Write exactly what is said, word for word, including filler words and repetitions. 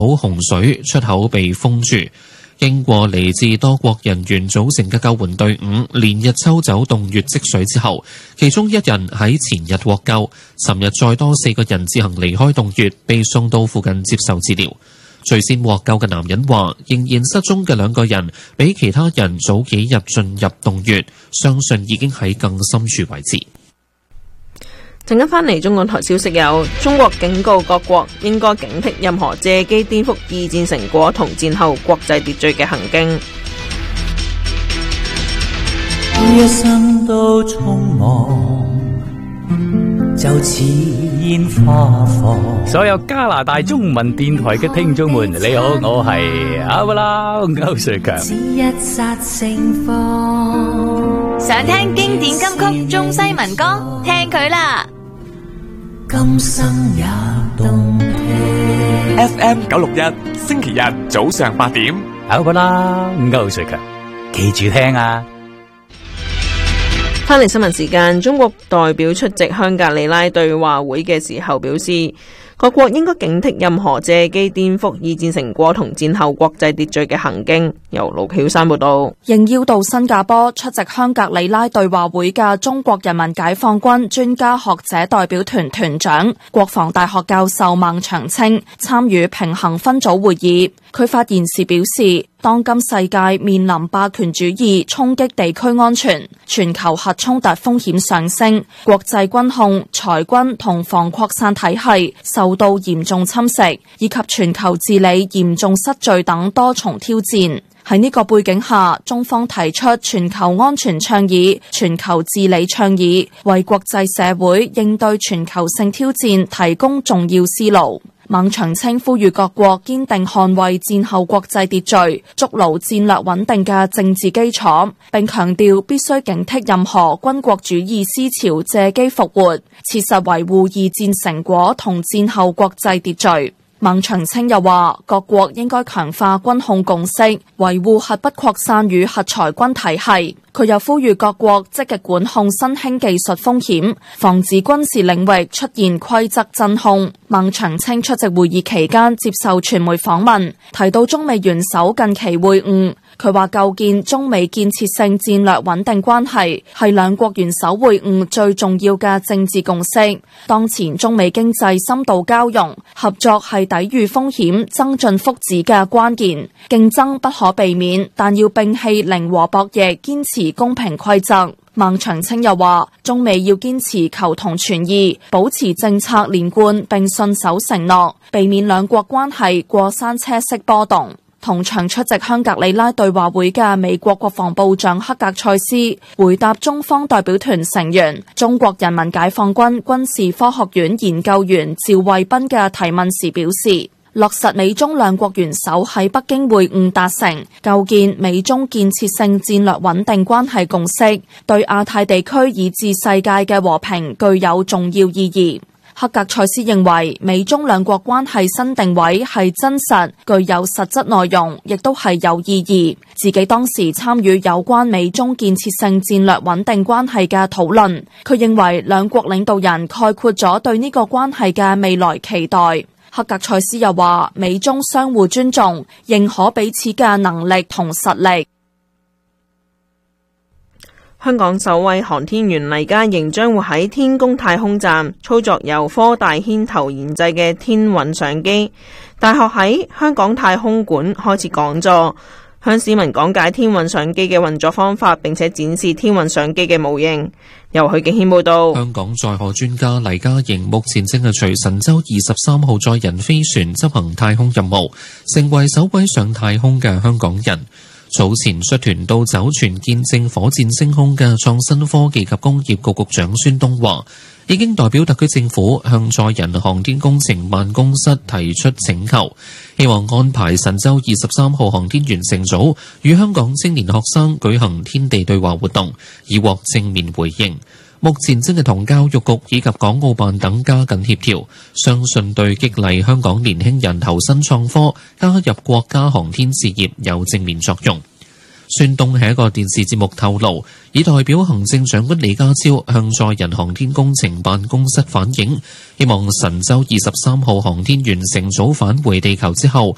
洪水，出口被封住。經過嚟自多國人員組成嘅救援隊伍連日抽走洞穴積水之後，其中一人喺前日獲救，尋日再多四個人自行離開洞穴，被送到附近接受治療。最先獲救嘅男人話，仍然失蹤嘅兩個人比其他人早幾日進入洞穴，相信已經喺更深處位置。 陣間返嚟，中港台消息有：中國警告各國應該警惕任何借機顛覆二戰成果同戰後國際秩序嘅行徑。 一生都匆忙，就似煙花放。 所有加拿大中文電台嘅聽眾們，你好，我係阿布拉歐瑞強。 只一剎盛放， 想聽經典金曲中西民歌，聽佢啦！ 今生也動聽。 F M 九六一，星期日早上八點， 阿布拉歐瑞強，記住聽啊！ 翻嚟新聞時間，中國代表出席香格里拉對話會嘅時候表示，各國應該警惕任何借機顛覆二戰成果同戰後國際秩序嘅行徑。由盧曉山報道。 應邀到新加坡出席香格里拉對話會嘅中國人民解放軍專家學者代表團團長、國防大學教授孟長青參與平衡分組會議。佢發言時表示，當今世界面臨霸權主義衝擊地區安全，全球核衝突風險上升，國際軍控、裁軍同防擴散體系受到嚴重侵蝕，以及全球治理嚴重失序等多重挑戰。喺呢個背景下，中方提出全球安全倡議、全球治理倡議，為國際社會應對全球性挑戰提供重要思路。孟長青呼籲各國堅定捍衛戰後國際秩序，築牢戰略穩定嘅政治基礎，並強調必須警惕任何軍國主義思潮借機復活，切實維護二戰成果同戰後國際秩序。孟長青又話，各國應該強化軍控共識，維護核不擴散與核裁軍體系。佢又呼籲各國積極管控新興技術風險，防止軍事領域出現規則真空。孟長青出席會議期間接受傳媒訪問，提到中美元首近期會晤。佢話構建中美建設性戰略穩定關係係兩國元首會晤最重要嘅政治共識。當前中美經濟深度交融，合作係抵禦風險、增進福祉嘅關鍵。競爭不可避免，但要摒棄零和博弈，堅持公平規則。孟長青又話，中美要堅持求同存異，保持政策連貫並信守承諾，避免兩國關係過山車式波動。同場出席香格里拉對話會嘅美國國防部長克格塞斯回答中方代表團成員、中國人民解放軍軍事科學院研究員趙慧斌嘅提問時表示，落實美中兩國元首喺北京會晤達成構建美中建設性戰略穩定關係共識，對亞太地區以至世界嘅和平具有重要意義。克格塞斯認為，美中兩國關係新定位係真實、具有實質內容，亦都係有意義。自己當時參與有關美中建設性戰略穩定關係嘅討論，佢認為兩國領導人概括咗對呢個關係嘅未來期待。克格塞斯又話，美中相互尊重，認可彼此嘅能力同實力。 香港首位航天員黎嘉瑩將會喺天宮太空站操作由科大牽頭研製嘅天韻相機。大學喺香港太空館開設講座，向市民講解天韻相機嘅運作方法，並且展示天韻相機嘅模型。由許敬軒報道。 香港載荷專家黎嘉瑩目前正係隨神舟二十三號載人飛船執行太空任務，成為首位上太空嘅香港人。早前率團到酒泉見證火箭升空嘅創新科技及工業局局長孫東話，已經代表特區政府向載人航天工程辦公室提出請求，希望安排神舟二十三號航天員乘組與香港青年學生舉行天地對話活動，以獲正面回應。目前正係同教育局以及港澳辦等加緊協調，相信對激勵香港年輕人投身創科、加入國家航天事業有正面作用。孫東喺一個電視節目透露，已代表行政長官李家超向載人航天工程辦公室反映，希望神舟二十三號航天員乘組返回地球之後，